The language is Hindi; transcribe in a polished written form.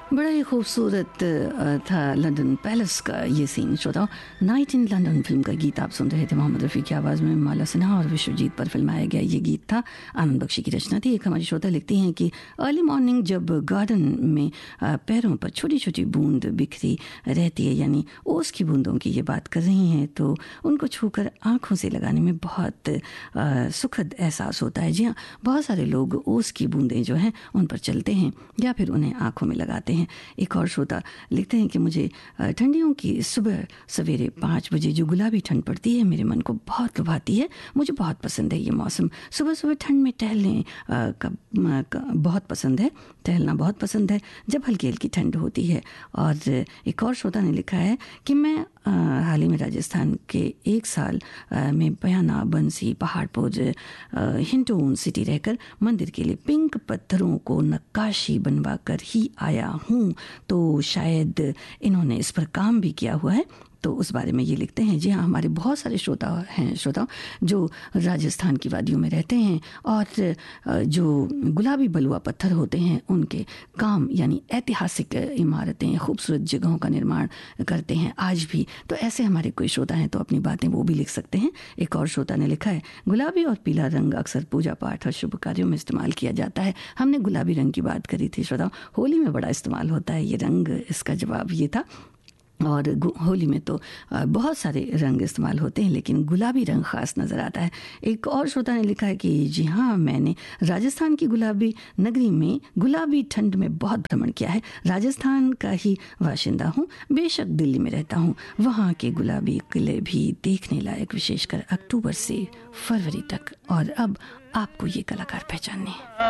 बड़ा ही खूबसूरत था लंदन पैलेस का ये scene. श्रोताओ, night in London film का गीत आप सुन रहे थे। मोहम्मद रफ़ी की आवाज़ में माला सिन्हा और विश्वजीत पर फिल्माया गया ये गीत था। आनंद बख्शी की रचना थी। एक हमारी श्रोता लिखती हैं कि अर्ली मॉर्निंग जब गार्डन में पैरों पर छोटी छोटी बूंद बिखरी रहती है, यानी ओस की बूंदों की ये बात कर रही हैं, तो उनको छूकर आँखों से लगाने में बहुत सुखद एहसास होता है। जी हाँ, बहुत सारे लोग ओस की बूंदें जो हैं उन पर चलते हैं या फिर उन्हें आँखों में लगाते हैं। एक और श्रोता लिखते हैं कि मुझे ठंडियों की सुबह सवेरे 5 बजे जो गुलाबी ठंड पड़ती है मेरे मन को बहुत लुभाती है। मुझे बहुत पसंद है ये मौसम। सुबह सुबह ठंड में टहलने बहुत पसंद है, टहलना बहुत पसंद है जब हल्की हल्की ठंड होती है। और एक और श्रोता ने लिखा है कि मैं हाल ही में राजस्थान के 1 साल में बयाना, बंसी, पहाड़पुर, हिंडौन सिटी रहकर मंदिर के लिए पिंक पत्थरों को नक्काशी बनवा कर ही आया हूँ। तो शायद इन्होंने इस पर काम भी किया हुआ है, तो उस बारे में ये लिखते हैं। जी हाँ, हमारे बहुत सारे श्रोता जो राजस्थान की वादियों में रहते हैं और जो गुलाबी बलुआ पत्थर होते हैं उनके काम यानी ऐतिहासिक इमारतें, खूबसूरत जगहों का निर्माण करते हैं आज भी। तो ऐसे हमारे कोई श्रोता हैं तो अपनी बातें वो भी लिख सकते हैं। एक और श्रोता ने लिखा है, गुलाबी और पीला रंग अक्सर पूजा पाठ और शुभ कार्यों में इस्तेमाल किया जाता है। हमने गुलाबी रंग की बात करी थी श्रोता, होली में बड़ा इस्तेमाल होता है ये रंग, इसका जवाब ये था। और होली में तो बहुत सारे रंग इस्तेमाल होते हैं, लेकिन गुलाबी रंग ख़ास नज़र आता है। एक और श्रोता ने लिखा है कि जी हाँ, मैंने राजस्थान की गुलाबी नगरी में गुलाबी ठंड में बहुत भ्रमण किया है। राजस्थान का ही बाशिंदा हूँ, बेशक दिल्ली में रहता हूँ। वहाँ के गुलाबी किले भी देखने लायक, विशेषकर अक्टूबर से फरवरी तक। और अब आपको ये कलाकार पहचानने हैं।